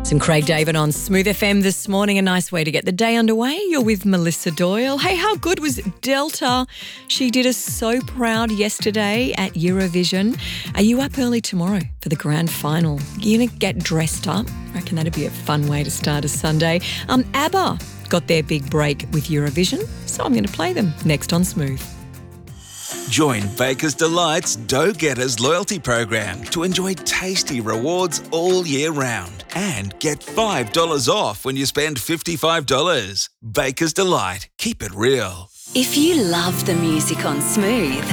And Craig David on Smooth FM this morning. A nice way to get the day underway. You're with Melissa Doyle. Hey, how good was Delta? She did us so proud yesterday at Eurovision. Are you up early tomorrow for the grand final? You going to get dressed up? I reckon that'd be a fun way to start a Sunday. ABBA got their big break with Eurovision, so I'm going to play them next on Smooth. Join Baker's Delight's Dough Getters loyalty program to enjoy tasty rewards all year round and get $5 off when you spend $55. Baker's Delight. Keep it real. If you love the music on Smooth,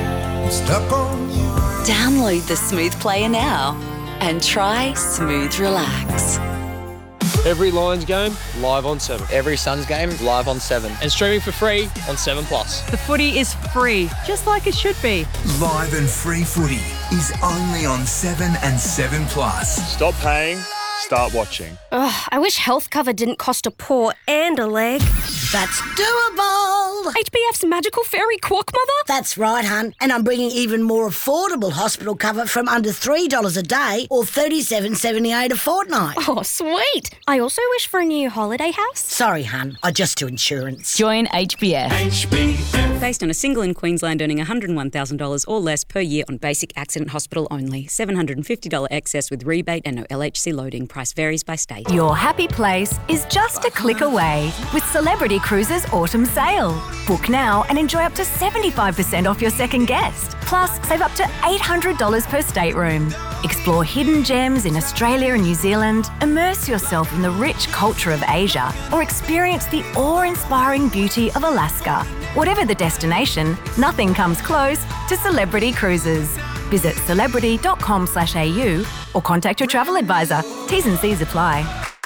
download the Smooth player now and try Smooth Relax. Every Lions game, live on 7. Every Suns game, live on 7. And streaming for free on 7+. The footy is free, just like it should be. Live and free footy is only on 7 and 7+. Stop paying, start watching. Ugh, I wish health cover didn't cost a paw and a leg. That's doable. HBF's magical fairy quack mother? That's right, hun. And I'm bringing even more affordable hospital cover from under $3 a day or $37.78 a fortnight. Oh, sweet. I also wish for a new holiday house. Sorry, hun. I just do insurance. Join HBF. HBF. Based on a single in Queensland earning $101,000 or less per year on basic accident hospital only. $750 excess with rebate and no LHC loading. Price varies by state. Your happy place is just a click away with Celebrity Cruises Autumn Sale. Book now and enjoy up to 75% off your second guest. Plus, save up to $800 per stateroom. Explore hidden gems in Australia and New Zealand, immerse yourself in the rich culture of Asia, or experience the awe-inspiring beauty of Alaska. Whatever the destination, nothing comes close to Celebrity Cruises. Visit celebrity.com/au or contact your travel advisor. T's and C's apply.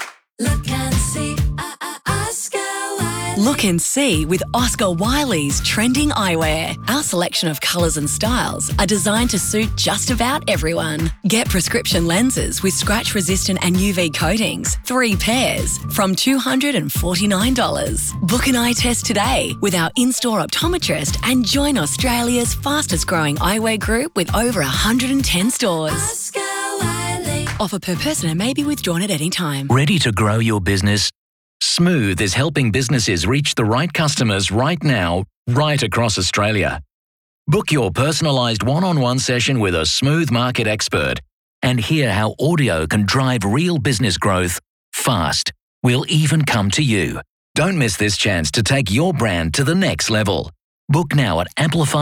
Look and see with Oscar Wiley's trending eyewear. Our selection of colours and styles are designed to suit just about everyone. Get prescription lenses with scratch-resistant and UV coatings, 3 pairs, from $249. Book an eye test today with our in-store optometrist and join Australia's fastest-growing eyewear group with over 110 stores. Oscar Wiley. Offer per person and may be withdrawn at any time. Ready to grow your business? Smooth is helping businesses reach the right customers right now, right across Australia. Book your personalised one-on-one session with a Smooth market expert and hear how audio can drive real business growth fast. We'll even come to you. Don't miss this chance to take your brand to the next level. Book now at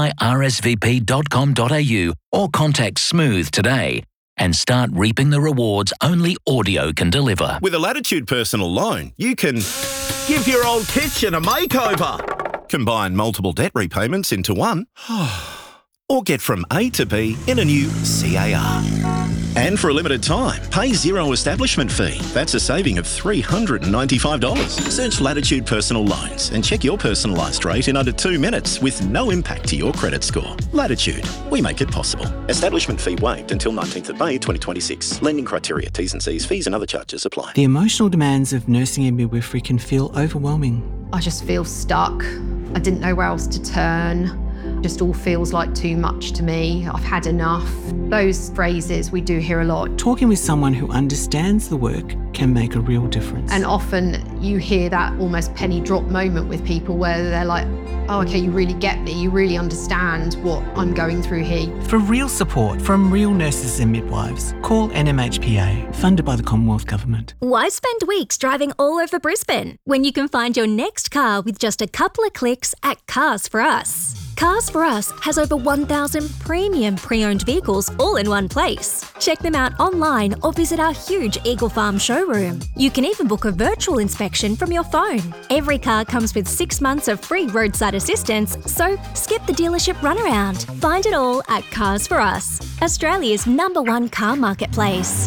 amplifyrsvp.com.au or contact Smooth today and start reaping the rewards only audio can deliver. With a Latitude personal loan, you can give your old kitchen a makeover, combine multiple debt repayments into one, or get from A to B in a new CAR. And for a limited time, pay zero establishment fee. That's a saving of $395. Search Latitude Personal Loans and check your personalised rate in under 2 minutes with no impact to your credit score. Latitude, we make it possible. Establishment fee waived until 19th of May 2026. Lending criteria, T's and C's, fees and other charges apply. The emotional demands of nursing and midwifery can feel overwhelming. I just feel stuck. I didn't know where else to turn. Just all feels like too much to me. I've had enough. Those phrases we do hear a lot. Talking with someone who understands the work can make a real difference. And often you hear that almost penny drop moment with people where they're like, oh, okay, you really get me. You really understand what I'm going through here. For real support from real nurses and midwives, call NMHPA, funded by the Commonwealth Government. Why spend weeks driving all over Brisbane when you can find your next car with just a couple of clicks at Cars For Us? Cars For Us has over 1,000 premium pre-owned vehicles all in one place. Check them out online or visit our huge Eagle Farm showroom. You can even book a virtual inspection from your phone. Every car comes with 6 months of free roadside assistance, so skip the dealership runaround. Find it all at Cars For Us, Australia's #1 car marketplace.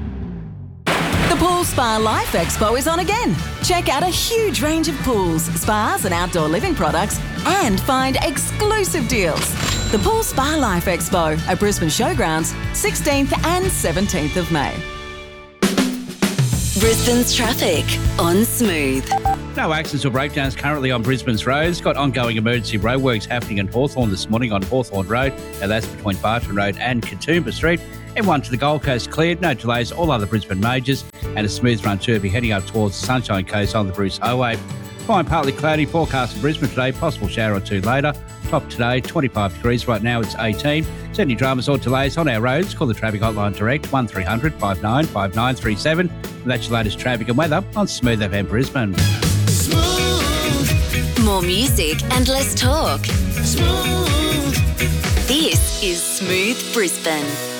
The Pool Spa Life Expo is on again. Check out a huge range of pools, spas and outdoor living products and find exclusive deals. The Pool Spa Life Expo at Brisbane Showgrounds, 16th and 17th of May. Brisbane's traffic on Smooth. No accidents or breakdowns currently on Brisbane's roads. Got ongoing emergency roadworks happening in Hawthorn this morning on Hawthorn Road. Now that's between Barton Road and Katoomba Street. M1 to the Gold Coast cleared. No delays. All other Brisbane majors. And a smooth run too. Be heading up towards the Sunshine Coast on the Bruce Highway. Fine, partly cloudy. Forecast in Brisbane today. Possible shower or two later. Top today, 25 degrees. Right now it's 18. So any dramas or delays on our roads, call the traffic hotline direct 1300 59 5937. And that's your latest traffic and weather on Smooth FM Brisbane. More music and less talk. Smooth. This is Smooth Brisbane.